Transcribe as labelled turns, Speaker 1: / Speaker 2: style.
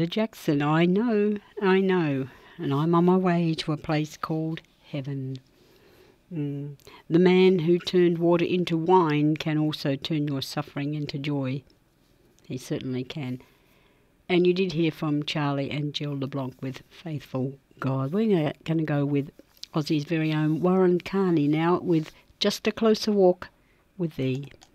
Speaker 1: Brother Jackson. I know. And I'm on my way to a place called heaven. The man who turned water into wine can also turn your suffering into joy. He certainly can. And you did hear from Charlie and Jill LeBlanc with Faithful God. We're going to go with Aussie's very own Warren Carney now with Just a Closer Walk with Thee.